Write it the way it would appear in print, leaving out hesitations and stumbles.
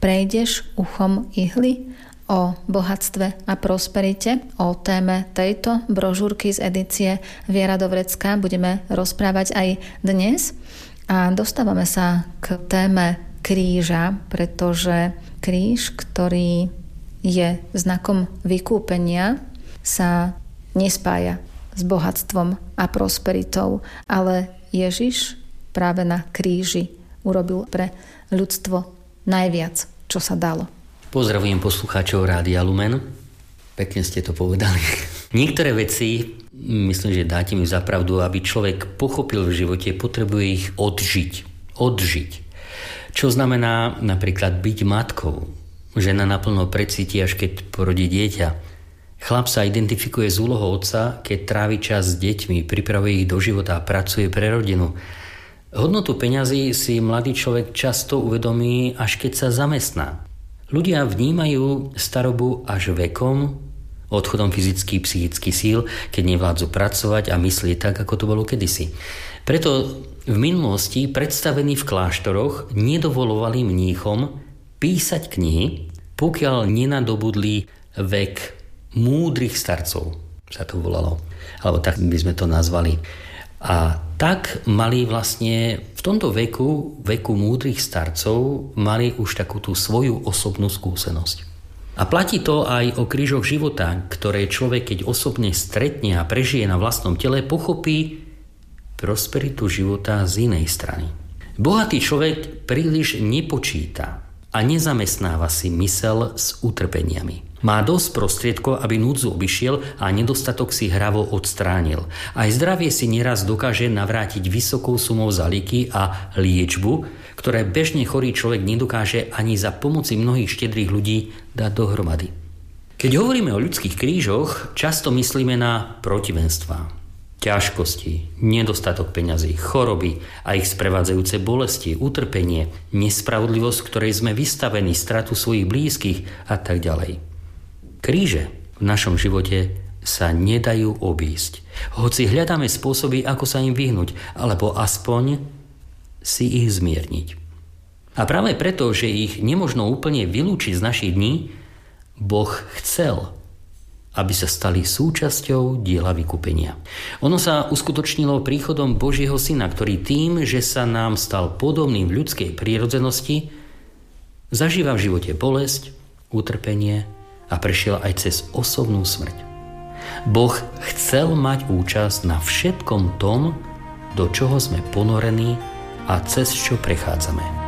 prejdeš uchom ihly? O bohatstve a prosperite, o téme tejto brožúrky z edície Viera Dovrecká budeme rozprávať aj dnes. A dostávame sa k téme kríža, pretože kríž, ktorý je znakom vykúpenia, sa nespája s bohatstvom a prosperitou, ale Ježiš práve na kríži urobil pre ľudstvo najviac, čo sa dalo. Pozdravujem poslucháčov Rádia Lumen. Pekne ste to povedali. Niektoré veci, myslím, že dáte mi za pravdu, aby človek pochopil v živote, potrebuje ich odžiť. Čo znamená napríklad byť matkou. Žena naplno precíti, až keď porodí dieťa. Chlap sa identifikuje s úlohou otca, keď trávi čas s deťmi, pripravuje ich do života a pracuje pre rodinu. Hodnotu peňazí si mladý človek často uvedomí, až keď sa zamestná. Ľudia vnímajú starobu až vekom, odchodom fyzických, psychických síl, keď nevládzu pracovať a myslieť tak, ako to bolo kedysi. Preto v minulosti predstavení v kláštoroch nedovolovali mníchom písať knihy, pokiaľ nenadobudli vek múdrych starcov, sa to volalo. Alebo tak by sme to nazvali. A tak mali vlastne v tomto veku múdrych starcov, mali už takú tú svoju osobnú skúsenosť. A platí to aj o krížoch života, ktoré človek, keď osobne stretne a prežije na vlastnom tele, pochopí prosperitu života z inej strany. Bohatý človek príliš nepočíta a nezamestnáva si mysel s utrpeniami. Má dosť prostriedkov, aby núdzu obišiel a nedostatok si hravo odstránil. Aj zdravie si nieraz dokáže navrátiť vysokou sumou za lieky a liečbu, ktoré bežne chorý človek nedokáže ani za pomoci mnohých štedrých ľudí dať dohromady. Keď hovoríme o ľudských krížoch, často myslíme na protivenstvá, ťažkosti, nedostatok peňazí, choroby a ich sprevádzajúce bolesti, utrpenie, nespravodlivosť, ktorej sme vystavení, stratu svojich blízkych a tak ďalej. Kríže v našom živote sa nedajú obísť. Hoci hľadáme spôsoby, ako sa im vyhnúť, alebo aspoň si ich zmierniť. A práve preto, že ich nemožno úplne vylúčiť z našich dní, Boh chcel, aby sa stali súčasťou diela vykúpenia. Ono sa uskutočnilo príchodom Božieho Syna, ktorý tým, že sa nám stal podobným v ľudskej prírodzenosti, zažíva v živote bolesť, utrpenie a prešiel aj cez osobnú smrť. Boh chcel mať účasť na všetkom tom, do čoho sme ponorení a cez čo prechádzame.